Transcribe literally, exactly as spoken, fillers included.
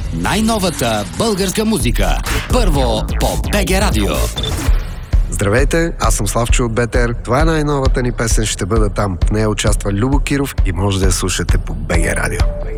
Най-новата българска музика. Първо по БГ Радио. Здравейте, аз съм Славчо от БТР. Това е най-новата ни песен, ще бъда там. В нея участва Любо Киров и може да я слушате по БГ Радио.